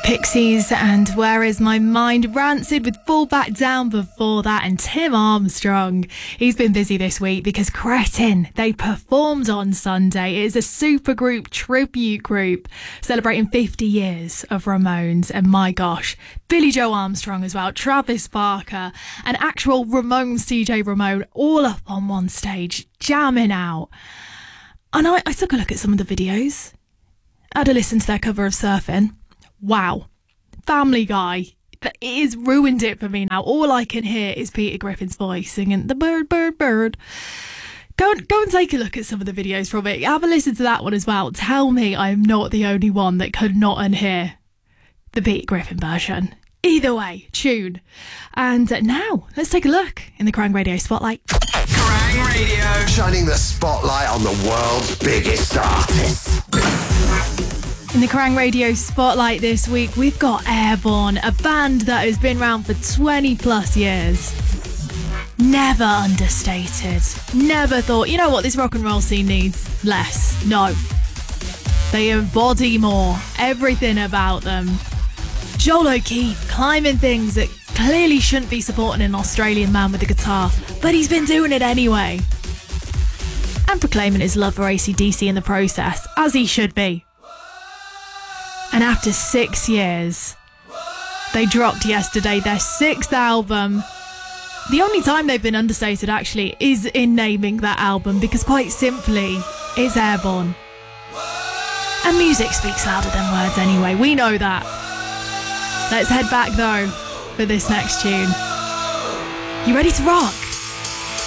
Pixies and Where Is My Mind? Rancid with Fall Back Down before that, and Tim Armstrong. He's been busy this week because Cretin, they performed on Sunday. It is a supergroup tribute group celebrating 50 years of Ramones, and my gosh, Billy Joe Armstrong as well, Travis Barker, and actual Ramones, CJ Ramone, all up on one stage, jamming out. And I took a look at some of the videos, had a listen to their cover of Surfing. Wow. Family Guy. It has ruined it for me now. All I can hear is Peter Griffin's voice singing the bird, bird, bird. Go and take a look at some of the videos from it. Have a listen to that one as well. Tell me I'm not the only one that could not unhear the Peter Griffin version. Either way, tune. And now, let's take a look in the Kerrang Radio Spotlight. Kerrang Radio. Shining the spotlight on the world's biggest artists. In the Kerrang Radio Spotlight this week, we've got Airborne, a band that has been around for 20 plus years. Never understated. Never thought, you know what, this rock and roll scene needs less. No. They embody more. Everything about them. Joel O'Keefe climbing things that clearly shouldn't be supporting an Australian man with a guitar, but he's been doing it anyway. And proclaiming his love for AC/DC in the process, as he should be. And after 6 years, they dropped yesterday their 6th album. The only time they've been understated, actually, is in naming that album, because quite simply, it's Airborne. And music speaks louder than words anyway, we know that. Let's head back, though, for this next tune. You ready to rock?